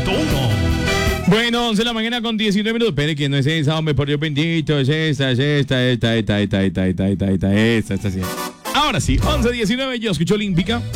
Bueno, 11 de la mañana con 19 minutos. Espere, que no es esa, hombre, por Dios bendito. Es esta, sí. Ahora sí, 11:19, yo escucho Olímpica.